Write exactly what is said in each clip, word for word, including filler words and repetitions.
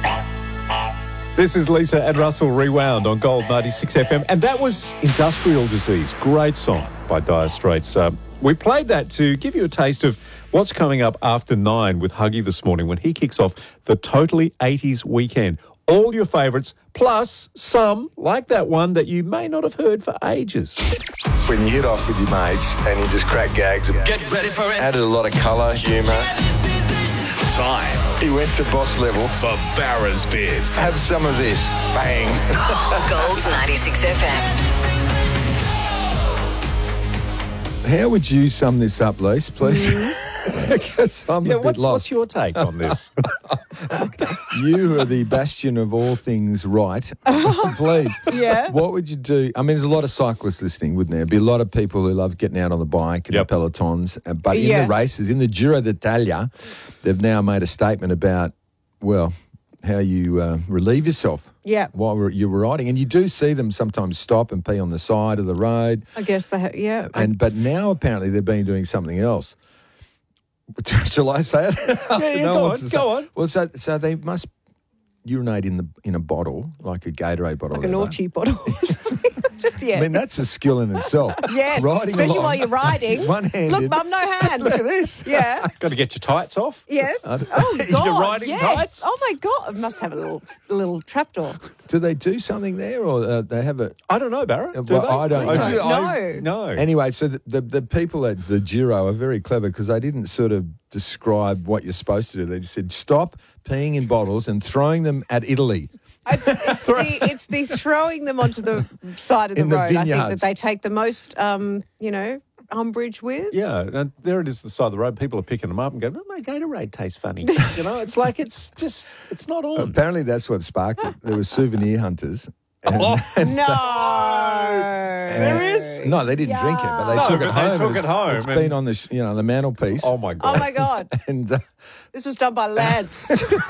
This is Lisa and Russell Rewound on Gold ninety-six F M. And that was Industrial Disease. Great song by Dire Straits. Uh, we played that to give you a taste of what's coming up after nine with Huggy this morning when he kicks off the Totally eighties weekend. All your favourites, plus some, like that one that you may not have heard for ages. When you hit off with your mates and you just crack gags. Get ready for it. Added a lot of colour, humour. Time He went to boss level. for Barra's Bits. Have some of this. Bang. Gold ninety-six F M. How would you sum this up, Lise, please? Because I'm Yeah, a bit what's, lost. what's your take on this? You are the bastion of all things right. Please. Yeah. What would you do? I mean, there's a lot of cyclists listening, wouldn't there? There'd be a lot of people who love getting out on the bike and Yep. the pelotons. uh, But in Yeah. the races, in the Giro d'Italia, they've now made a statement about, well, how you uh, relieve yourself Yeah. while we're- you were riding. And you do see them sometimes stop and pee on the side of the road. I guess they have, yeah. And But now apparently they've been doing something else. Shall I say it? Yeah, yeah, No go wants on, to go say- on. Well, so so they must urinate in the in a bottle, like a Gatorade bottle. like an or whatever. orchie bottle. Just, yeah. I mean, that's a skill in itself. yes, Riding especially along, while you're riding. one-handed. Look, Mum, no hands. Look at this. Yeah. Got to get your tights off? Yes. I don't- Oh God. You're riding yes. tights? Oh my God. It must have a little a little trapdoor. Do they do something there, or uh, they have a? I don't know, Barra. Uh, Do well, they? I don't know. see- I- No. no. Anyway, so the, the the people at the Giro are very clever because they didn't sort of describe what you're supposed to do. They just said stop peeing in bottles and throwing them at Italy. It's, it's the it's the throwing them onto the side of the In the road. I think that vineyards. they take the most, um, you know, umbrage with. Yeah, and there it is, the side of the road. People are picking them up and going, oh, my Gatorade tastes funny. You know, it's like it's just, it's not on. Apparently, that's what sparked it. There were souvenir hunters. And, No. Serious? No, they didn't drink it, but they No, took but it they home. took It's- it home It's and- been on the sh- you know the mantelpiece. Oh, my God. Oh my God. And uh, This was done by lads.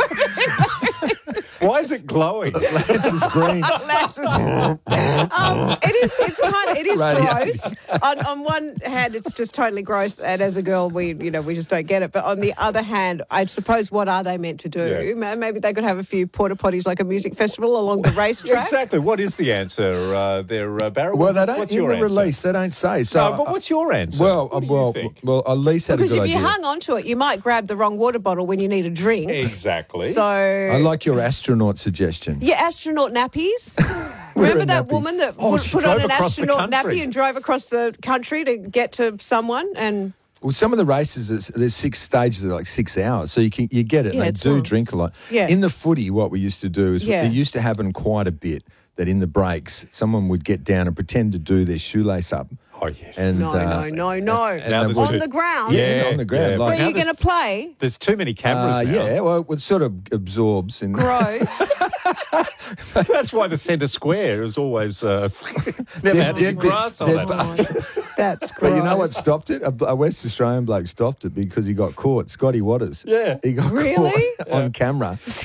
Why is it glowing? Lance is green. lads is, um, it is. It's kind of. It is Radio. gross. On, on one hand, it's just totally gross, and as a girl, we you know we just don't get it. But on the other hand, I suppose what are they meant to do? Yeah. Ma- Maybe they could have a few porta potties like a music festival along the racetrack. Exactly. What is the answer uh, there, uh, Barra? Well, they What- don't what's in your the answer? release. They don't say. So, No, but what's your answer? well, What do you well, think? well, Elise had Because a if good you idea. hung on to it, you might grab the wrong water bottle when you need a drink. Exactly. So I like your astronaut suggestion. your astronaut nappies. Remember a that nappy. woman that Oh, put, she put on drove an across the astronaut country. nappy and drove across the country to get to someone? And Well, some of the races, there's, there's six stages that are like six hours, so you can you get it. Yeah, and they it's do long. drink a lot. Yeah. In the footy, what we used to do is Yeah. it used to happen quite a bit. That in the breaks, someone would get down and pretend to do their shoelace up. Oh, yes. And, no, uh, no, no, no. and Now they there's would- On two- the ground. Yeah, on the ground, like- Where Now are you there's- going to play? There's too many cameras Uh, now. yeah, well, it sort of absorbs. In, Gross. That's why the centre square is always uh, never Dead- had any dead bits, grass on dead it. parts. That's gross. But you know what stopped it? A, a West Australian bloke stopped it because he got caught. Scotty Waters. Yeah. He got Really? caught on camera